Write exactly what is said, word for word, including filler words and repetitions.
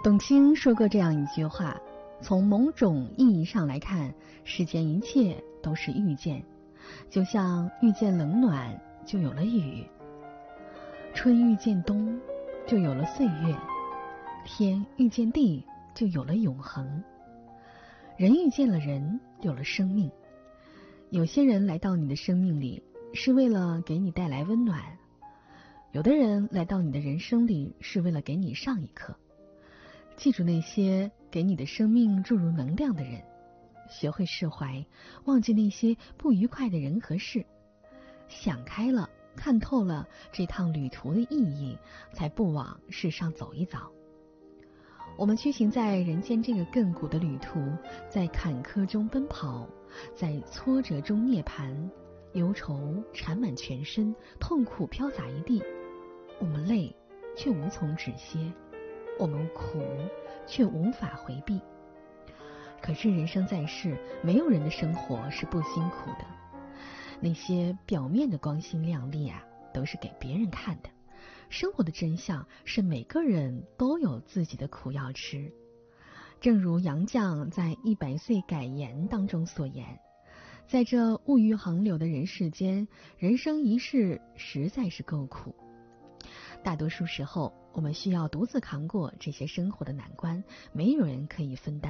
董卿说过这样一句话，从某种意义上来看，世间一切都是遇见，就像遇见冷暖就有了雨，春遇见冬就有了岁月，天遇见地就有了永恒，人遇见了人有了生命。有些人来到你的生命里是为了给你带来温暖，有的人来到你的人生里是为了给你上一课。记住那些给你的生命注入能量的人，学会释怀，忘记那些不愉快的人和事，想开了，看透了这趟旅途的意义，才不往世上走一遭。我们驱行在人间这个亘古的旅途，在坎坷中奔跑，在挫折中涅槃，忧愁缠满全身，痛苦飘洒一地。我们累，却无从止歇；我们苦，却无法回避。可是人生在世，没有人的生活是不辛苦的。那些表面的光鲜亮丽啊，都是给别人看的。生活的真相是每个人都有自己的苦要吃。正如杨绛在《一百岁改言》当中所言，在这物欲横流的人世间，人生一世实在是够苦。大多数时候，我们需要独自扛过这些生活的难关，没有人可以分担。